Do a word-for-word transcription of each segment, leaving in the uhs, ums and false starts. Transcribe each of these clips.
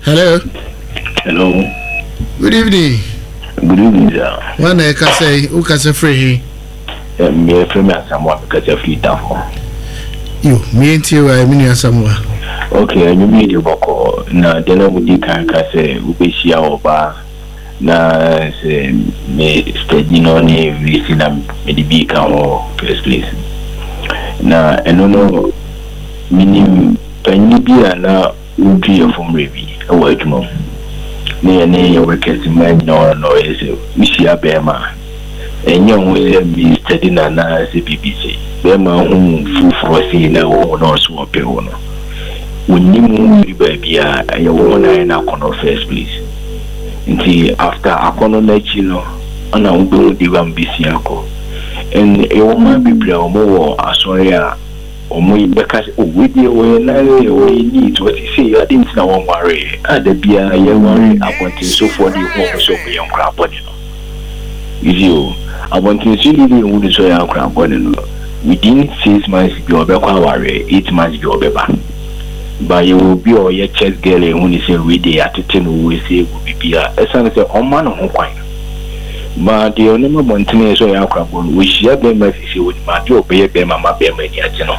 Hello. Hello. Good evening. Good evening, sir. One I can say, who can say free? Me from someone because of free time. You, me and you, I mean, somewhere. Okay, I mean, you boko na dena mudi kan kase ubeshia oba na se me steady no ni visi na medibi kan o first place. Na eno no minim panyi bia na udri from revi e wa adwuma. Ne ne ye workers man no no ese mishia bema. Enyo ho se mi steady na na se B B C. Bema hu fufu si na wo no so ope ho no. Unimu baby a yawona na kono first place. Nti after akono na chino ana ubu di wambisi ako. And e woma biblia omo asori a omo ibeka owedi we na we need what you say I didn't na one worry. Ada bia ye worry about so for the home so be on crap body no. You I want to see the wood so ya crap body no. Within six months be obekwa worry, eight months be obeba. But you will be or your chess girl when you say we day at ten we say will be a son say on man on quine. But the only mountain so I crab we share them my fish with my job be a bear mamma bear many at you know.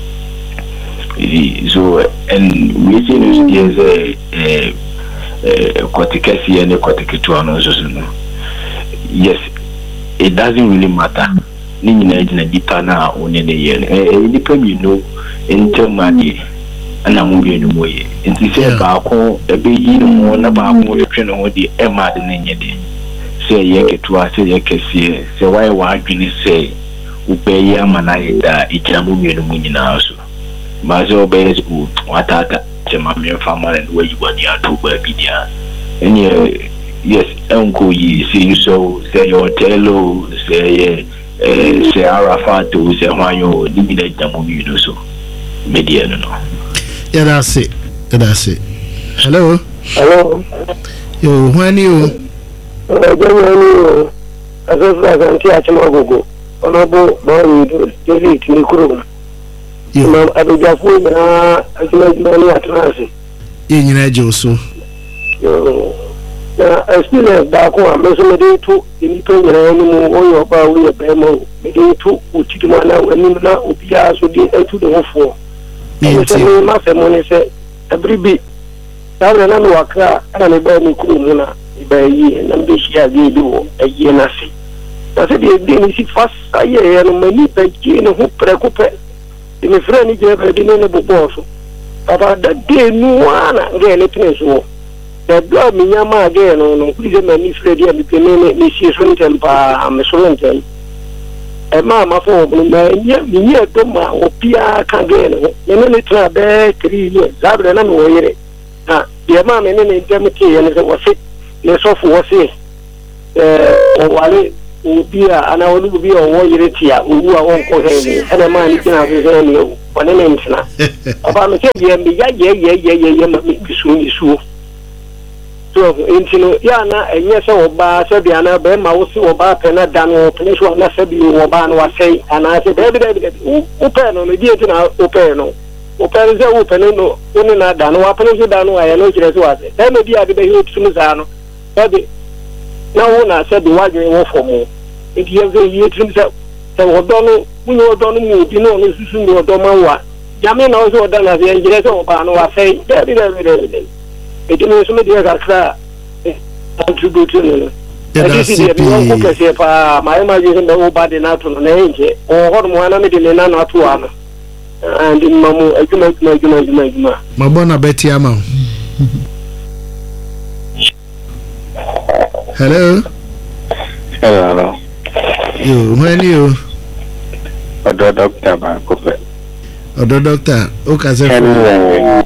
So and we see there's a corticacy and a corticator. Yes, it doesn't really matter. Nina in a deeper now on any year. Any time you know until my day. Ana movie no moye nti se ba ko e be yi no na ba ko e twe no di e ma de nenye de se ye ketua se ye kese se why wa adwini se u be yi amana ida ijamu mi no nyina so ma se o be se u watata che ma me fama and where you want ya to ba bi dia any yes enko yi se you so say your telo say eh se arafato se hwanyo ni bi ijamu mi no so media no no. Yeah, that's it. That's it. Hello. Hello. Yo, when you? Uh, Generally, as if I can see a Chamago, Honorable Boy, David Nikuru. You know, I will just wait as many at Nancy. In Joso. Now, I still have back home. I'm also to independent animal or your power with a bemo. Maybe two, which you want now, and you know, Pia, so they to the whole. I say, my family say, every bit. Now, I know what I am about Nikumuna, by ye, and ambitious they do a year nothing. I said, they didn't fast a year and many by Jane who preoccupy in a friendly job at the name of boss. About that day, no one again, it is so. The blood me yama again on prison and Freddy and the name Missus Winton, I'm a Solenton. A mamma for me, near Doma or Pia Cagano, and then it's a bad three years, rather than away. Ah, your mamma and indemnity, and it was it, less of was it. Or Wally would be an hour to be a warrior here, who are all coherent, and a man can have his own one name. About the yeah, yeah, yeah, yeah, yeah, yeah, soon is so. So, into Yana, and yes, or Bar Sabiana, Bema, or Bar Pena, Dan, Peninsula, Nasabi, or Ban was saying, and I said, open on the theatre, open. Open is open, no, only not done, or Peninsula, I know it was. Then maybe I did a huge Sumizano. Now, when I said the wide way for me, if you have the year to himself, so O'Donnell, we know O'Donnell, you know, this is your Domawa. Yamin also done as the engineer of Bano, I say, very, very, very. It didn't so many are contributing. My imagination nobody not on an age or what one in not one. And in Mamu, I can make my Mabona Betty Amon. Hello. Hello. You, when you? A doctor, my prophet. Or the doctor, okay.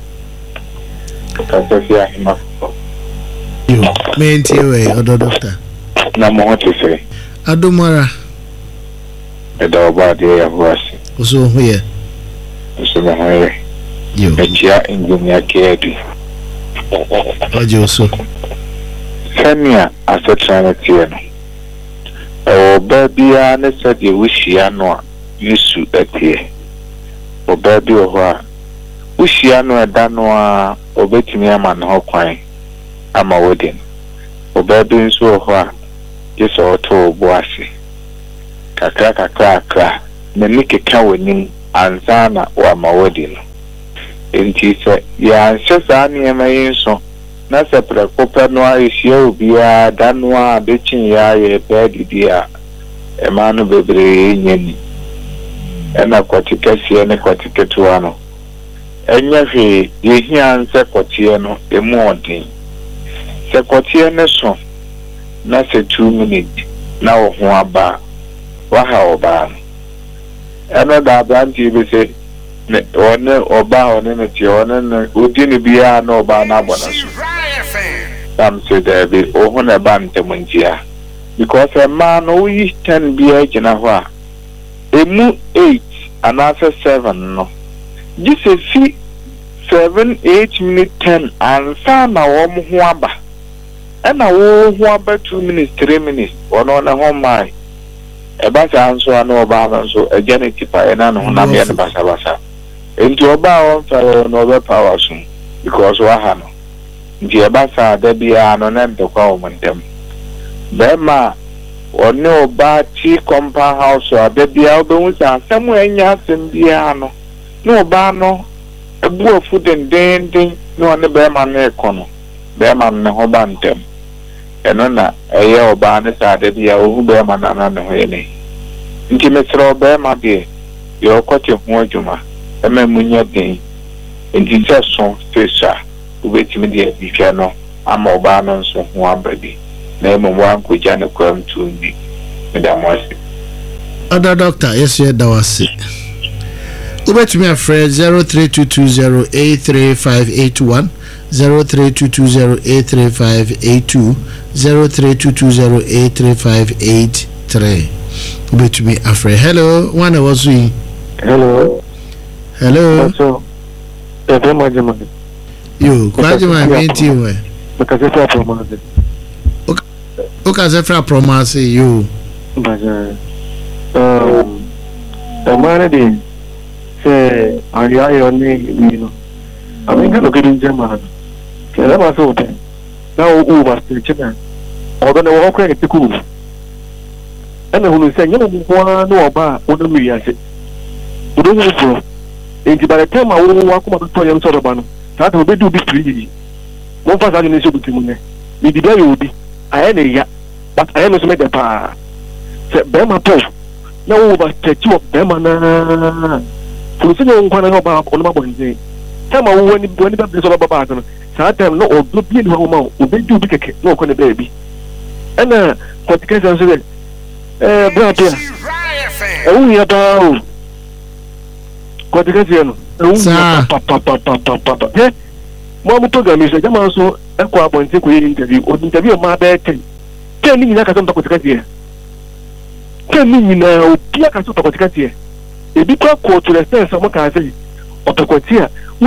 You main way or the doctor. No more what to say. Adomara. The dog body of Russia. So here. So my you. The chair engineer Kedi. What you so? Samia as a transition. Oh, baby, I said you wish you are not used to that here. Oh, baby, or ushia no eda no a obetimi ama no hokwan ama wedding obabi nso ho a yeso oto obuase kakra kakra kakra na nikeka wanim ansana wa ma wedding enti se ya nhyesa ne emayenso na sepre kopa no a ehia obi a dano a bechin ya ye bedidi a emanu bebre nyani ena kwatikasi ene kwatiketu ano enya hwe yehia nse kwatie no emu odin se kwatie ne so na se two minutes na wo ho aba wa ha oba ena da branti be se ne one oba one ne tie one ne odin bia na oba na abona so am say there be o na ba ntemuntia because a man who is ten bia gina ho a emu eight and after seven no this is see seven eight minute ten and sana wo mo ho aba and na wo ho aba two minutes three minutes ono na ho mai e ba sa anso ana oba na so agene tipa e na no na me ne basa basa enti oba on fa no be power so because wa ha no nti e ba sa da bia no na ndokwa o mondem bema one oba chi compound house a da bia obehu sa asem enya asem bia no no oba no ebu ofu den den den no ne bema na ekono bema ne ho ba ntem eno na eye oba ne sa da bia ohu bema na na ne ho ene nti mesro bema de yo kwate ho adwuma ema munya den nti so special ubetimi de bihwa no ama oba no nso ho abadi na emo wan ko jane kwam tundi medamwase other doctor yes you da wase ubetimi afre zero three two two zero eight three five eight one zero three two two zero eight three five eight two zero three two two zero eight three five eight three ubetimi afre hello one was we hello hello so ebe majema yo kwaje ma menti we because it's a promise okay ze fra promise yo baza um the man dey say aria yo ni you know I mean go get in German kele ma so te na o o ba se chena o do na wo ko e tiku ena hunu se nyemo mo na oba o do mi yase o do mo pro enti by the time I wo wa ko ma to yem so do ba no that will be do be free mo fa sa ni so butimu ne mi di be yo bi aye ne ya but aye no so me de pa se be ma po na wo ba techi wo be ma na furusi ne nkwa na ba ko no ma bonje time wo wani wani ba so ba ba no sa time no o do bi ni ho ma o be do bi keke no ko ne be bi ana qualification so eh bra pia e wo ya ba o qualification no pa pa pa pa pa pa pa eh mo mo program is jama so e ko abonte ko yin interview o interview ma be ten ten ni na ka so to qualification ten ni na o pia ka so to qualification e bi ko ko to the sense mo ka say o to qualification